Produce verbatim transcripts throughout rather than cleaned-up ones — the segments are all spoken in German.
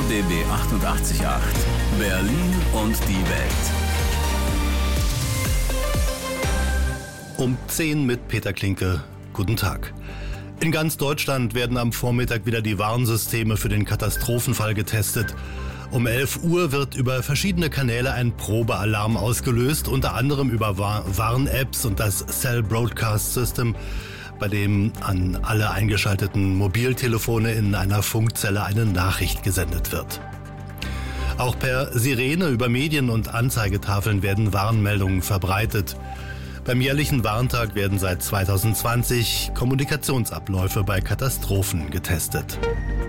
B B achtundachtzig Komma acht. Berlin und die Welt. Um zehn mit Peter Klinke. Guten Tag. In ganz Deutschland werden am Vormittag wieder die Warnsysteme für den Katastrophenfall getestet. Um elf Uhr wird über verschiedene Kanäle ein Probealarm ausgelöst, unter anderem über Warn-Apps und das Cell Broadcast System, bei dem an alle eingeschalteten Mobiltelefone in einer Funkzelle eine Nachricht gesendet wird. Auch per Sirene über Medien und Anzeigetafeln werden Warnmeldungen verbreitet. Beim jährlichen Warntag werden seit zweitausendzwanzig Kommunikationsabläufe bei Katastrophen getestet.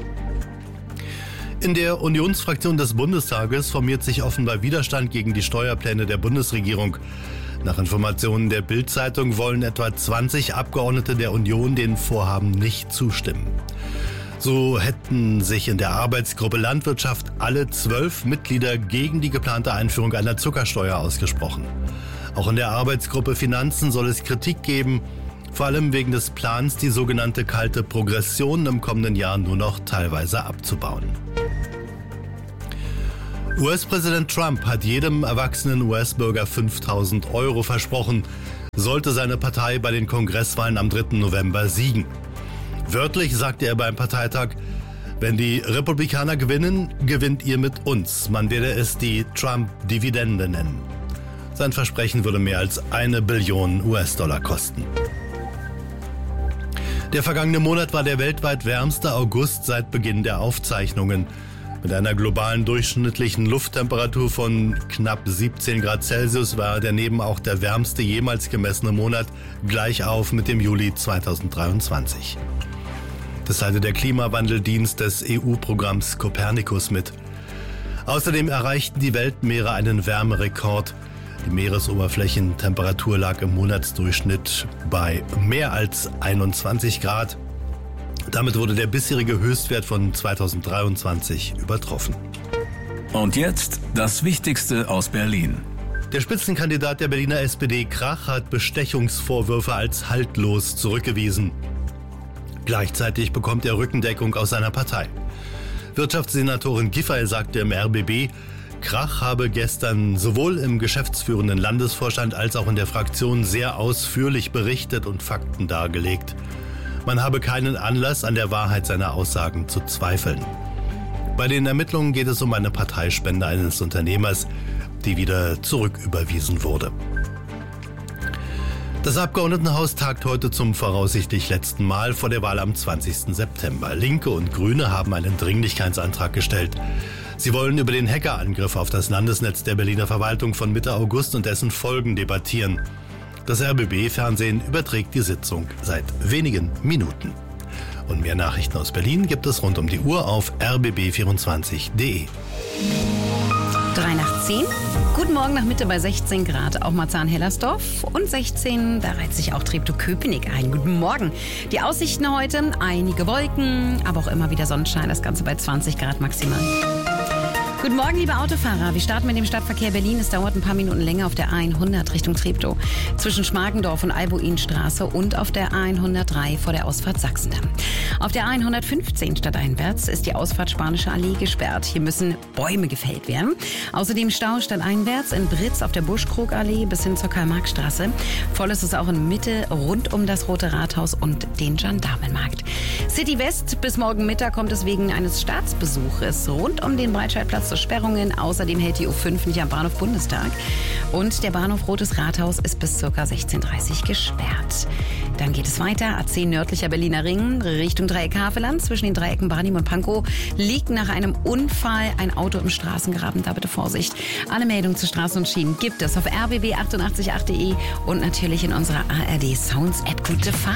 In der Unionsfraktion des Bundestages formiert sich offenbar Widerstand gegen die Steuerpläne der Bundesregierung. Nach Informationen der Bild-Zeitung wollen etwa zwanzig Abgeordnete der Union den Vorhaben nicht zustimmen. So hätten sich in der Arbeitsgruppe Landwirtschaft alle zwölf Mitglieder gegen die geplante Einführung einer Zuckersteuer ausgesprochen. Auch in der Arbeitsgruppe Finanzen soll es Kritik geben, vor allem wegen des Plans, die sogenannte kalte Progression im kommenden Jahr nur noch teilweise abzubauen. U S-Präsident Trump hat jedem erwachsenen U S-Bürger fünftausend Euro versprochen, sollte seine Partei bei den Kongresswahlen am dritten November siegen. Wörtlich sagte er beim Parteitag: Wenn die Republikaner gewinnen, gewinnt ihr mit uns. Man werde es die Trump-Dividende nennen. Sein Versprechen würde mehr als eine Billion U S-Dollar kosten. Der vergangene Monat war der weltweit wärmste August seit Beginn der Aufzeichnungen. Mit einer globalen durchschnittlichen Lufttemperatur von knapp siebzehn Grad Celsius war daneben auch der wärmste jemals gemessene Monat, gleich auf mit dem Juli zweitausenddreiundzwanzig. Das teilte der Klimawandeldienst des E U-Programms Copernicus mit. Außerdem erreichten die Weltmeere einen Wärmerekord. Die Meeresoberflächentemperatur lag im Monatsdurchschnitt bei mehr als einundzwanzig Grad. Damit wurde der bisherige Höchstwert von zweitausenddreiundzwanzig übertroffen. Und jetzt das Wichtigste aus Berlin. Der Spitzenkandidat der Berliner S P D, Krach, hat Bestechungsvorwürfe als haltlos zurückgewiesen. Gleichzeitig bekommt er Rückendeckung aus seiner Partei. Wirtschaftssenatorin Giffey sagte im R B B, Krach habe gestern sowohl im geschäftsführenden Landesvorstand als auch in der Fraktion sehr ausführlich berichtet und Fakten dargelegt. Man habe keinen Anlass, an der Wahrheit seiner Aussagen zu zweifeln. Bei den Ermittlungen geht es um eine Parteispende eines Unternehmers, die wieder zurücküberwiesen wurde. Das Abgeordnetenhaus tagt heute zum voraussichtlich letzten Mal vor der Wahl am zwanzigsten September. Linke und Grüne haben einen Dringlichkeitsantrag gestellt. Sie wollen über den Hackerangriff auf das Landesnetz der Berliner Verwaltung von Mitte August und dessen Folgen debattieren. Das R B B-Fernsehen überträgt die Sitzung seit wenigen Minuten. Und mehr Nachrichten aus Berlin gibt es rund um die Uhr auf r b b vierundzwanzig punkt d e. drei nach zehn. Guten Morgen nach Mitte bei sechzehn Grad, auch Marzahn-Hellersdorf. Und sechzehn, da reiht sich auch Treptow-Köpenick ein. Guten Morgen. Die Aussichten heute, einige Wolken, aber auch immer wieder Sonnenschein. Das Ganze bei zwanzig Grad maximal. Guten Morgen, liebe Autofahrer. Wir starten mit dem Stadtverkehr Berlin. Es dauert ein paar Minuten länger auf der A hundert Richtung Treptow. Zwischen Schmargendorf und Albuinstraße und auf der A hundertdrei vor der Ausfahrt Sachsendamm. Auf der A hundertfünfzehn stadteinwärts ist die Ausfahrt Spanische Allee gesperrt. Hier müssen Bäume gefällt werden. Außerdem Stau stadteinwärts in Britz auf der Buschkrogallee bis hin zur Karl-Marx-Straße. Voll ist es auch in Mitte rund um das Rote Rathaus und den Gendarmenmarkt. City West bis morgen Mittag kommt es wegen eines Staatsbesuches rund um den Breitscheidplatz zu Sperrungen. Außerdem hält die U fünf nicht am Bahnhof Bundestag. Und der Bahnhof Rotes Rathaus ist bis ca. sechzehn Uhr dreißig gesperrt. Dann geht es weiter. A zehn nördlicher Berliner Ring Richtung Dreieck Havelland. Zwischen den Dreiecken Barnim und Pankow liegt nach einem Unfall ein Auto im Straßengraben. Da bitte Vorsicht. Alle Meldungen zu Straßen und Schienen gibt es auf r b b achtundachtzig punkt acht punkt d e und natürlich in unserer A R D Sounds App. Gute Fahrt.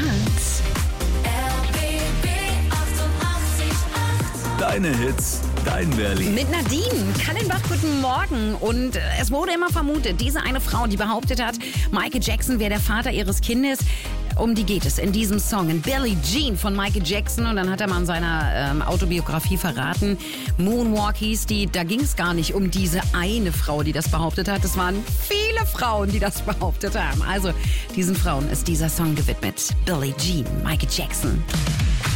Deine Hits, dein Berlin. Mit Nadine Kallenbach, guten Morgen. Und es wurde immer vermutet, diese eine Frau, die behauptet hat, Michael Jackson wäre der Vater ihres Kindes. Um die geht es in diesem Song. In Billie Jean von Michael Jackson. Und dann hat er mal in seiner ähm, Autobiografie verraten, Moonwalk hieß die, da ging es gar nicht um diese eine Frau, die das behauptet hat. Es waren viele Frauen, die das behauptet haben. Also diesen Frauen ist dieser Song gewidmet. Billie Jean, Michael Jackson.